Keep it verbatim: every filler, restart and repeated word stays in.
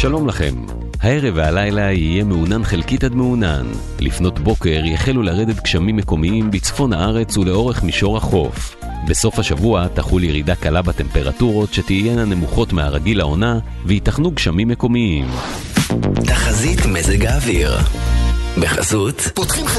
שלום לכם. הערב והלילה יהיה מעונן חלקית עד מעונן. לפנות בוקר יחלו לרדת גשמים מקומיים בצפון הארץ ולאורך מישור החוף. בסוף השבוע תחול ירידה קלה בטמפרטורות שתהיינה נמוכות מהרגיל לעונה ויתכנו גשמים מקומיים. תחזית מזג האוויר בחסות פותחים